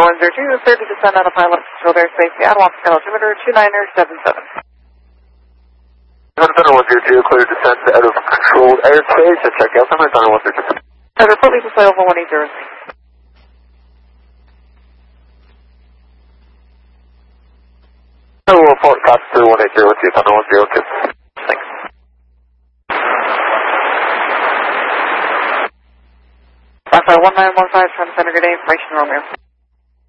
102, cleared to descend on a pilot controlled airspace, Seattle, altimeter 2977. Center 102, cleared to descend out of controlled airspace, and check out Center 102. Report leave flight over 180. We'll report Foxtrot 180 with you, Thunder 102. Thanks. Wi-Fi 1915, trying to send a good information, Romeo.